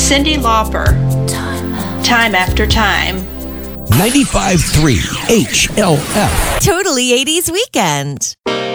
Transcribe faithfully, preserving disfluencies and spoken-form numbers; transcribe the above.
Cyndi Lauper, Time After Time. ninety-five point three H L F. Totally eighties Weekend.